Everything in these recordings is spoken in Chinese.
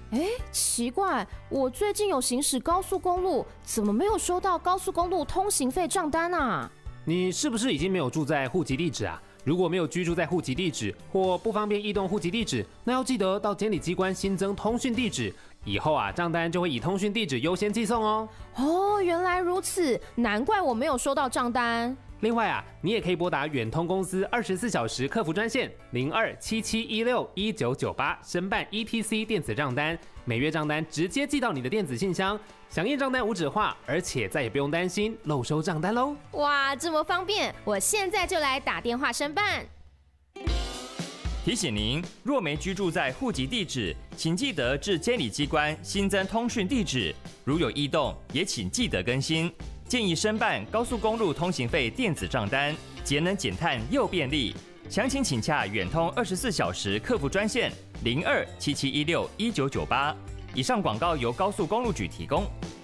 奇怪，我最近有行驶高速公路，怎么没有收到高速公路通行费账单啊？ 你是不是已经没有住在户籍地址啊？如果没有居住在户籍地址或不方便异动户籍地址，那要记得到监理机关新增通讯地址，以后账单就会以通讯地址优先寄送哦。 原来如此，难怪我没有收到账单。 另外你也可以拨打远通公司24小时客服专线0277161998申办 ETC 电子账单，每月账单直接寄到你的电子信箱，响应账单无纸化，而且再也不用担心漏收账单喽。 哇，这么方便，我现在就来打电话申办。 提醒您，若没居住在户籍地址，请记得至监理机关新增通讯地址，如有异动，也请记得更新。建议申办高速公路通行费电子账单，节能减碳又便利。详情请洽远通24小时客服专线0277161998。以上广告由高速公路局提供。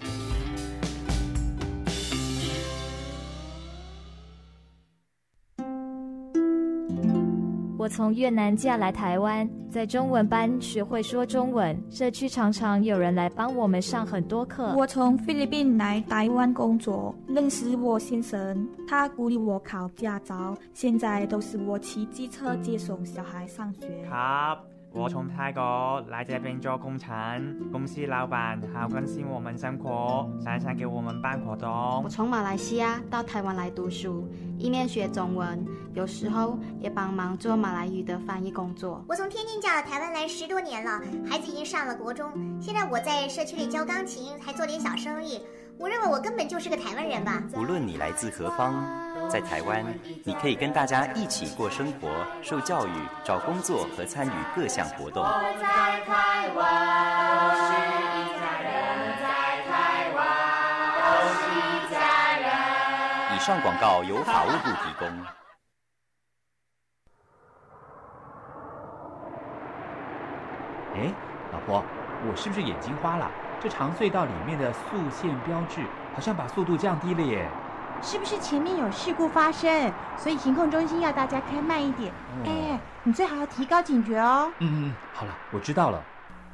我从越南嫁来台湾，在中文班学会说中文，社区常常有人来帮我们上很多课。 我从菲律宾来台湾工作，认识我先生，他鼓励我考驾照，现在都是我骑机车接送小孩上学。 我从泰国来这边做工程，公司老板好关心我们生活，常常给我们办活动。 我从马来西亚到台湾来读书，一面学中文，有时候也帮忙做马来语的翻译工作。 我从天津嫁到台湾来10多年了，孩子已经上了国中，现在我在社区里教钢琴，还做点小生意。我认为我根本就是个台湾人吧。 无论你来自何方，在台湾，你可以跟大家一起过生活、受教育、找工作和参与各项活动。 我们在台湾，都是一家人；在台湾，都是一家人。 以上广告由法务部提供。 老婆，我是不是眼睛花了？这长隧道里面的速限标志好像把速度降低了耶。 是不是前面有事故发生，所以行控中心要大家开慢一点？你最好要提高警觉哦。 好了，我知道了。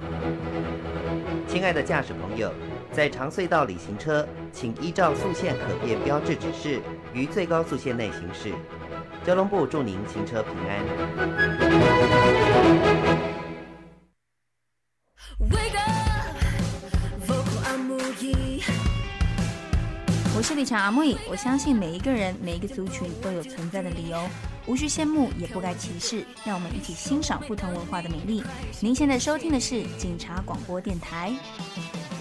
亲爱的驾驶朋友，在长隧道里行车，请依照速限可变标志指示，于最高速限内行驶。交通部祝您行车平安。 我是李强阿妹，我相信每一个人、每一个族群都有存在的理由，无需羡慕，也不该歧视。让我们一起欣赏不同文化的美丽。您现在收听的是警察广播电台。